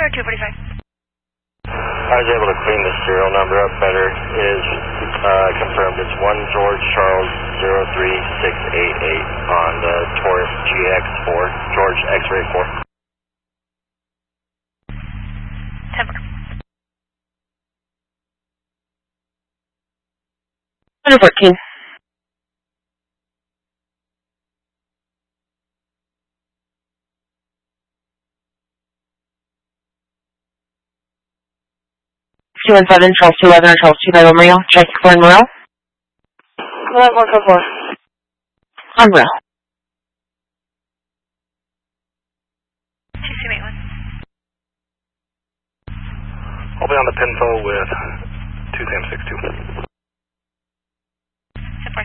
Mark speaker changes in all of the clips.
Speaker 1: Tower 245.
Speaker 2: I was able to clean the serial number up better. It is confirmed it's 1 George Charles 03688 on the Taurus GX4, George X-ray 4.
Speaker 3: 114. C17, Charles 211 or Charles 250 Morel. Check for Morel.
Speaker 4: 144.
Speaker 3: On Morel.
Speaker 1: 2281.
Speaker 2: I'll be on the pinfo with 2 Sam 62.
Speaker 1: Support.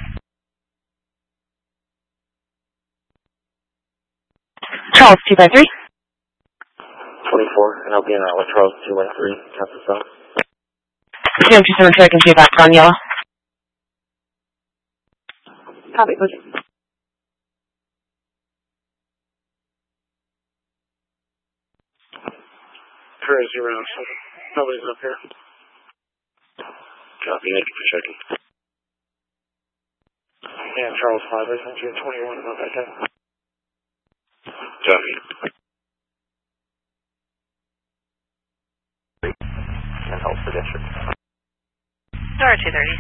Speaker 3: Charles 253.
Speaker 2: 24, and I'll be in that with Charles 213, Castle South.
Speaker 3: CM27 track and J back on yellow.
Speaker 4: Copy, please.
Speaker 2: Cruise 07. Nobody's up here. Copy, thank you for checking. And Charles 5, I sent you a 21 about that time. Copy. And hold for district.
Speaker 1: Tower 230.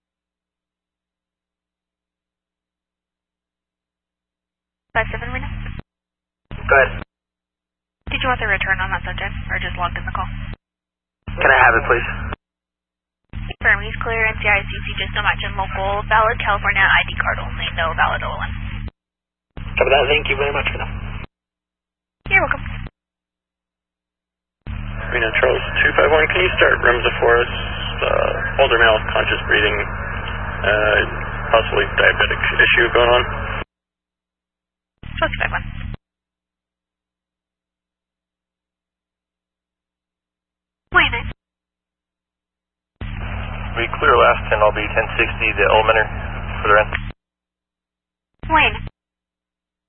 Speaker 1: 57 Reno.
Speaker 2: Go ahead.
Speaker 1: Did you want the return on that subject, or just logged in the call?
Speaker 2: Can I have it, please?
Speaker 1: Confirm, he's clear, NCICC, just no match in local, valid California ID card only, no valid OLN.
Speaker 2: Copy that, thank you very much for that.
Speaker 1: You're welcome.
Speaker 2: Reno Charles 251, can you start REMSA for us? Older male, conscious breathing, possibly diabetic issue going on.
Speaker 1: 251. Wayne.
Speaker 2: We clear last 10, I'll be 1060, the Elementor for the rent.
Speaker 1: Wayne.